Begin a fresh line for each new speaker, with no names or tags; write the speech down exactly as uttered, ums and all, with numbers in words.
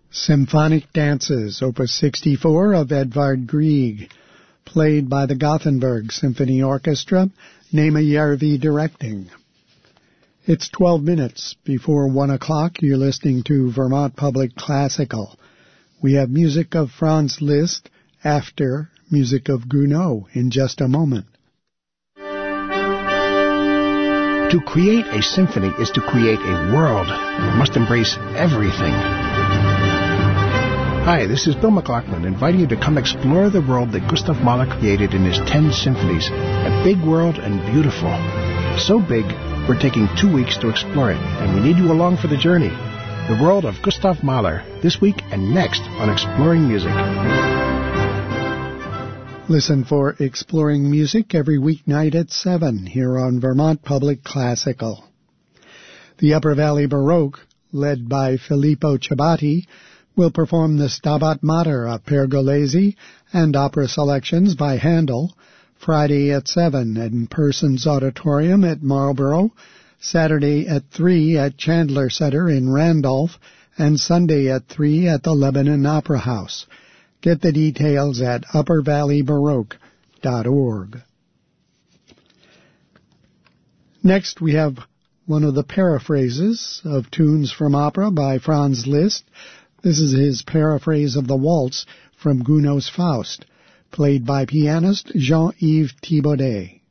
Symphonic Dances, Opus sixty-four of Edvard Grieg, played by the Gothenburg Symphony Orchestra, Nema Järvi directing. It's twelve minutes before one o'clock. You're listening to Vermont Public Classical. We have music of Franz Liszt after music of Gounod in just a moment.
To create a symphony is to create a world. It must embrace everything. Hi, this is Bill McLaughlin, inviting you to come explore the world that Gustav Mahler created in his ten symphonies. A big world and beautiful. So big, we're taking two weeks to explore it, and we need you along for the journey. The world of Gustav Mahler, this week and next on Exploring Music.
Listen for Exploring Music every weeknight at seven here on Vermont Public Classical. The Upper Valley Baroque, led by Filippo Ciabatti, will perform the Stabat Mater of Pergolesi and opera selections by Handel, Friday at seven at Persons Auditorium at Marlborough, Saturday at three at Chandler Center in Randolph, and Sunday at three at the Lebanon Opera House. Get the details at upper valley baroque dot org. Next, we have one of the paraphrases of tunes from opera by Franz Liszt. This is his paraphrase of the waltz from Gounod's Faust, played by pianist Jean-Yves Thibaudet.